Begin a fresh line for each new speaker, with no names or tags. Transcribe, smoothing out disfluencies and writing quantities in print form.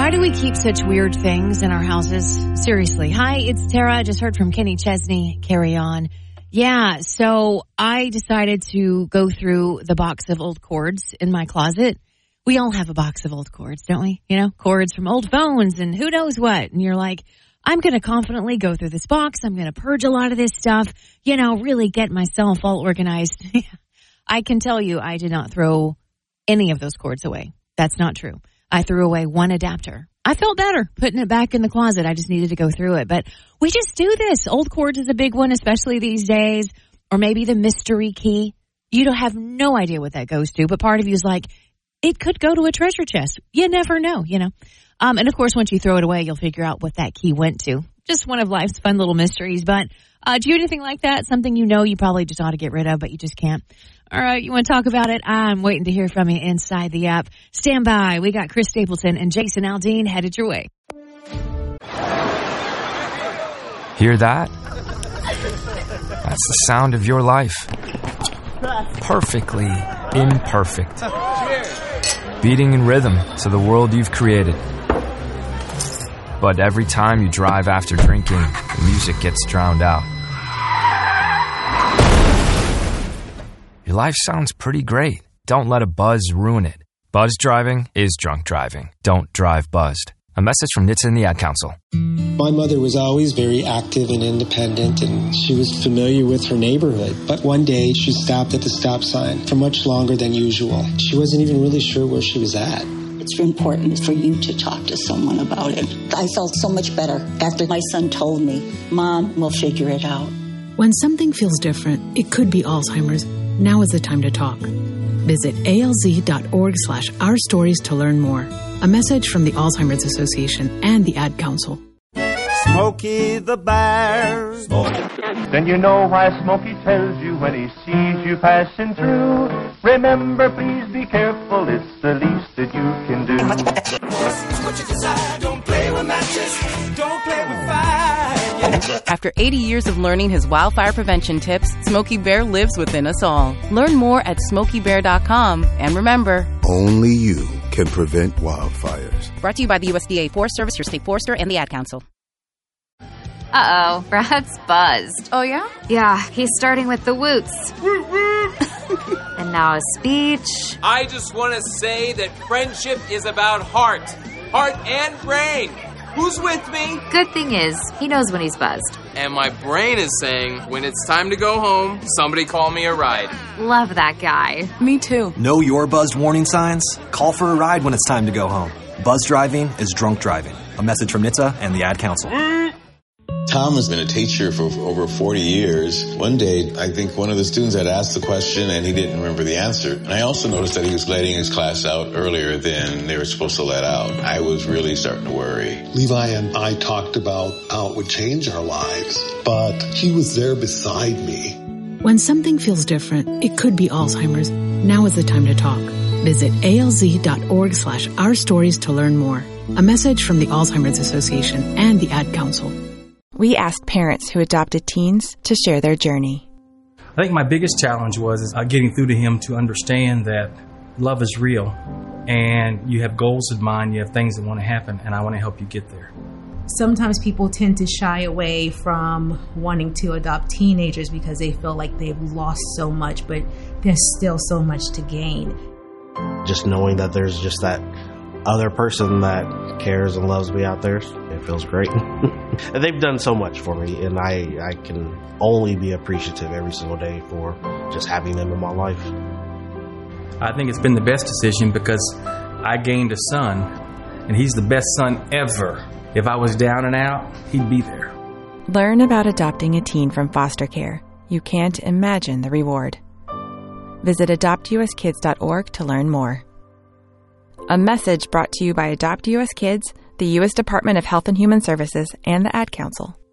Why do we keep such weird things in our houses? Seriously. Hi, it's Tara. I just heard from Kenny Chesney. Carry on. Yeah, so I decided to go through the box of old cords in my closet. We all have a box of old cords, don't we? You know, cords from old phones and who knows what. And you're like, I'm going to confidently go through this box. I'm going to purge a lot of this stuff, you know, really get myself all organized. I can tell you I did not throw any of those cords away. That's not true. I threw away one adapter. I felt better putting it back in the closet. I just needed to go through it. But we just do this. Old cords is a big one, especially these days. Or maybe the mystery key. You don't have no idea what that goes to. But part of you is like, it could go to a treasure chest. You never know, you know. And, of course, once you throw it away, you'll figure out what that key went to. Just one of life's fun little mysteries. But do you do anything like that? Something you know you probably just ought to get rid of, but you just can't. All right, you want to talk about it? I'm waiting to hear from you inside the app. Stand by. We got Chris Stapleton and Jason Aldean headed your way.
Hear that? That's the sound of your life. Perfectly imperfect. Beating in rhythm to the world you've created. But every time you drive after drinking, the music gets drowned out. Your life sounds pretty great. Don't let a buzz ruin it. Buzz driving is drunk driving. Don't drive buzzed. A message from NHTSA and the Ad Council.
My mother was always very active and independent, and she was familiar with her neighborhood. But one day, she stopped at the stop sign for much longer than usual. She wasn't even really sure where she was at.
It's important for you to talk to someone about it. I felt so much better after my son told me, Mom, we'll figure it out.
When something feels different, it could be Alzheimer's. Now is the time to talk. Visit alz.org/ourstories to learn more. A message from the Alzheimer's Association and the Ad Council.
Smokey the Bear.
Then you know why Smokey tells you when he sees you passing through. Remember, please be careful, it's the least that you can do.
What you decide, don't play with matches, don't play with fire.
After 80 years of learning his wildfire prevention tips, Smokey Bear lives within us all. Learn more at SmokeyBear.com. And remember,
only you can prevent wildfires.
Brought to you by the USDA Forest Service, your state forester, and the Ad Council.
Uh-oh, Brad's buzzed.
Oh, yeah?
Yeah, he's starting with the woots. And now a speech.
I just want to say that friendship is about heart and brain. Who's with me?
Good thing is, he knows when he's buzzed.
And my brain is saying, when it's time to go home, somebody call me a ride.
Love that guy.
Me too.
Know your buzzed warning signs? Call for a ride when it's time to go home. Buzz driving is drunk driving. A message from NHTSA and the Ad Council.
Tom has been a teacher for over 40 years. One day, I think one of the students had asked the question and he didn't remember the answer. And I also noticed that he was letting his class out earlier than they were supposed to let out. I was really starting to worry.
Levi and I talked about how it would change our lives, but he was there beside me.
When something feels different, it could be Alzheimer's. Now is the time to talk. Visit alz.org/ourstories to learn more. A message from the Alzheimer's Association and the Ad Council.
We asked parents who adopted teens to share their journey.
I think my biggest challenge was getting through to him to understand that love is real and you have goals in mind, you have things that want to happen, and I want to help you get there.
Sometimes people tend to shy away from wanting to adopt teenagers because they feel like they've lost so much, but there's still so much to gain.
Just knowing that there's just that other person that cares and loves me out there, it feels great. And they've done so much for me, and I can only be appreciative every single day for just having them in my life.
I think it's been the best decision because I gained a son, and he's the best son ever. If I was down and out, he'd be there.
Learn about adopting a teen from foster care. You can't imagine the reward. Visit adoptuskids.org to learn more. A message brought to you by Adopt US Kids, the U.S. Department of Health and Human Services, and the Ad Council.